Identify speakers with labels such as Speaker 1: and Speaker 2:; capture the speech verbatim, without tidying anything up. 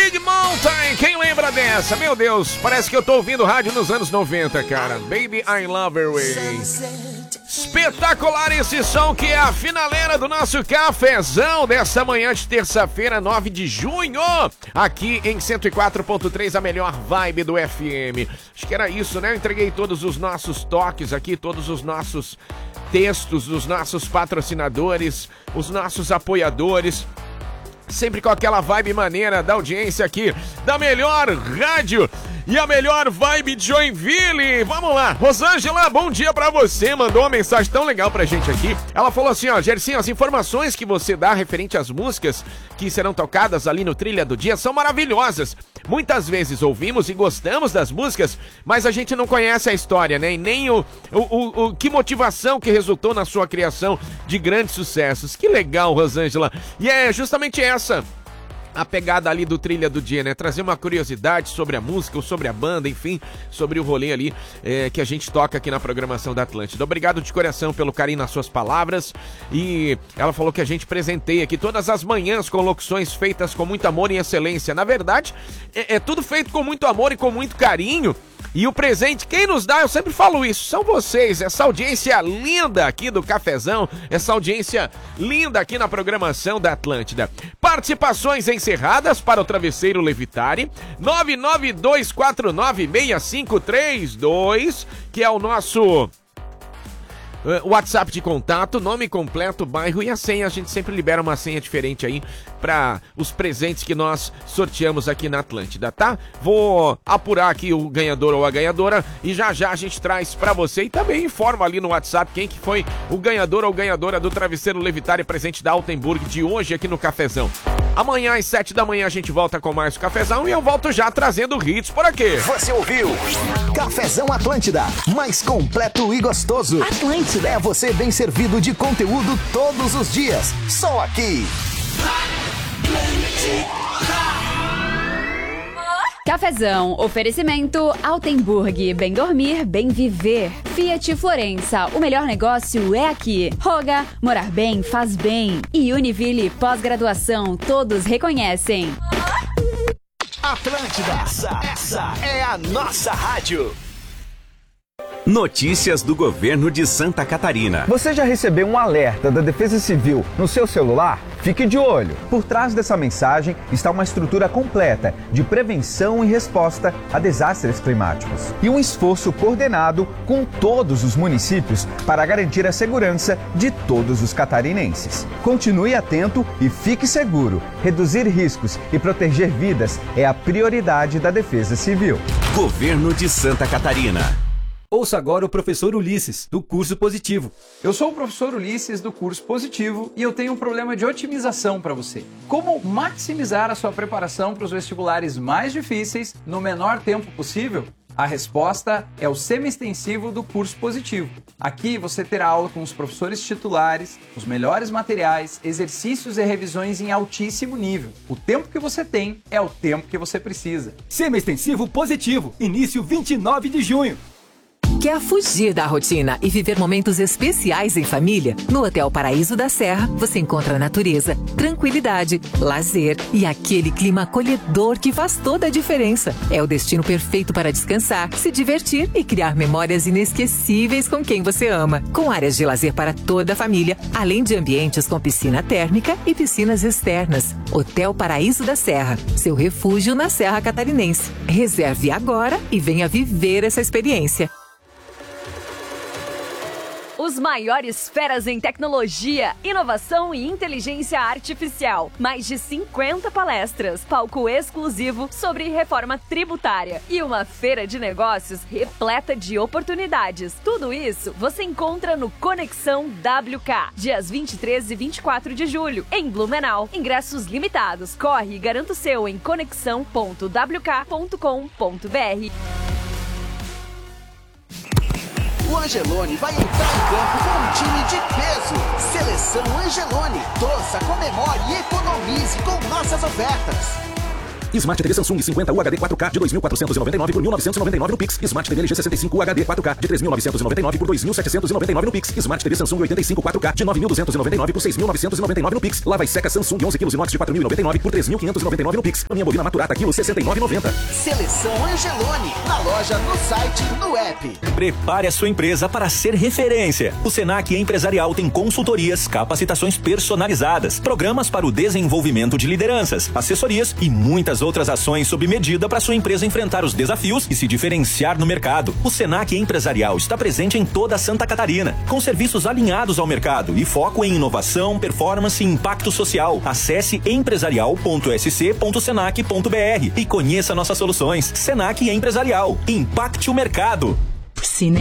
Speaker 1: Big Mountain, quem lembra dessa? Meu Deus, parece que eu tô ouvindo rádio nos anos noventa, cara. Baby, I Love Her Way. Espetacular esse som que é a finaleira do nosso cafezão dessa manhã de terça-feira, nove de junho, aqui em cento e quatro ponto três, a melhor vibe do F M. Acho que era isso, né? Eu entreguei todos os nossos toques aqui, todos os nossos textos dos nossos patrocinadores, os nossos apoiadores, sempre com aquela vibe maneira da audiência aqui, da melhor rádio e a melhor vibe de Joinville. Vamos lá, Rosângela, bom dia pra você, mandou uma mensagem tão legal pra gente aqui. Ela falou assim, ó, Gersinho, as informações que você dá referente às músicas que serão tocadas ali no Trilha do Dia são maravilhosas. Muitas vezes ouvimos e gostamos das músicas, mas a gente não conhece a história, né? E nem o, o, o, o que motivação que resultou na sua criação de grandes sucessos. Que legal, Rosângela. E é justamente essa a pegada ali do Trilha do Dia, né? Trazer uma curiosidade sobre a música ou sobre a banda, enfim, sobre o rolê ali é, que a gente toca aqui na programação da Atlântida. Obrigado de coração pelo carinho nas suas palavras. E ela falou que a gente presenteia aqui todas as manhãs com locuções feitas com muito amor e excelência. Na verdade, é, é tudo feito com muito amor e com muito carinho. E o presente, quem nos dá, eu sempre falo isso, são vocês, essa audiência linda aqui do Cafezão, essa audiência linda aqui na programação da Atlântida. Participações encerradas para o Travesseiro Levitare, nove nove dois quatro nove seis cinco três dois, que é o nosso o WhatsApp de contato, nome completo, bairro e a senha. A gente sempre libera uma senha diferente aí para os presentes que nós sorteamos aqui na Atlântida, tá? Vou apurar aqui o ganhador ou a ganhadora e já já a gente traz para você e também informa ali no WhatsApp quem que foi o ganhador ou ganhadora do Travesseiro Levitare presente da Altenburg de hoje aqui no Cafezão. Amanhã às sete da manhã a gente volta com mais o Cafezão e eu volto já trazendo hits por aqui.
Speaker 2: Você ouviu? Cafezão Atlântida, mais completo e gostoso. Atlântida. É você bem servido de conteúdo todos os dias. Só aqui.
Speaker 3: Cafezão, oferecimento Altenburg, bem dormir, bem viver. Fiat Florença, o melhor negócio é aqui. Roga, morar bem faz bem. E Univille, pós-graduação, todos reconhecem.
Speaker 2: Atlântida, essa, essa é a nossa rádio.
Speaker 4: Notícias do governo de Santa Catarina.
Speaker 5: Você já recebeu um alerta da Defesa Civil no seu celular? Fique de olho. Por trás dessa mensagem está uma estrutura completa de prevenção e resposta a desastres climáticos. E um esforço coordenado com todos os municípios para garantir a segurança de todos os catarinenses. Continue atento e fique seguro. Reduzir riscos e proteger vidas é a prioridade da Defesa Civil.
Speaker 4: Governo de Santa Catarina.
Speaker 6: Ouça agora o professor Ulisses, do Curso Positivo.
Speaker 7: Eu sou o professor Ulisses, do Curso Positivo, e eu tenho um problema de otimização para você. Como maximizar a sua preparação para os vestibulares mais difíceis no menor tempo possível? A resposta é o semi-extensivo do Curso Positivo. Aqui você terá aula com os professores titulares, os melhores materiais, exercícios e revisões em altíssimo nível. O tempo que você tem é o tempo que você precisa.
Speaker 6: Semi-extensivo Positivo, início vinte e nove de junho.
Speaker 8: Quer fugir da rotina e viver momentos especiais em família? No Hotel Paraíso da Serra, você encontra natureza, tranquilidade, lazer e aquele clima acolhedor que faz toda a diferença. É o destino perfeito para descansar, se divertir e criar memórias inesquecíveis com quem você ama. Com áreas de lazer para toda a família, além de ambientes com piscina térmica e piscinas externas. Hotel Paraíso da Serra, seu refúgio na Serra Catarinense. Reserve agora e venha viver essa experiência.
Speaker 9: Os maiores feras em tecnologia, inovação e inteligência artificial. Mais de cinquenta palestras, palco exclusivo sobre reforma tributária e uma feira de negócios repleta de oportunidades. Tudo isso você encontra no Conexão W K, dias vinte e três e vinte e quatro de julho, em Blumenau. Ingressos limitados. Corre e garanta o seu em conexão ponto w k ponto com ponto b r.
Speaker 2: O Angelone vai entrar em campo com um time de peso. Seleção Angelone. Torça, comemore e economize com nossas ofertas.
Speaker 10: Smart T V Samsung cinquenta U H D quatro K de dois mil quatrocentos e noventa e nove por mil novecentos e noventa e nove no Pix. Smart T V L G sessenta e cinco U H D quatro K de três mil novecentos e noventa e nove por dois mil setecentos e noventa e nove no Pix. Smart T V Samsung oitenta e cinco quatro K de nove mil duzentos e noventa e nove por seis mil novecentos e noventa e nove no Pix. Lava e seca Samsung onze quilos inox de quatro mil e noventa e nove por três mil quinhentos e noventa e nove no Pix. Minha bovina maturata quilo sessenta e nove e noventa.
Speaker 2: Seleção Angelone, na loja, no site, no app.
Speaker 11: Prepare a sua empresa para ser referência. O Senac Empresarial tem consultorias, capacitações personalizadas, programas para o desenvolvimento de lideranças, assessorias e muitas outras ações sob medida para sua empresa enfrentar os desafios e se diferenciar no mercado. O Senac Empresarial está presente em toda Santa Catarina, com serviços alinhados ao mercado e foco em inovação, performance e impacto social. Acesse empresarial ponto s c ponto senac ponto b r e conheça nossas soluções. Senac Empresarial. Impacte o mercado.
Speaker 8: Cine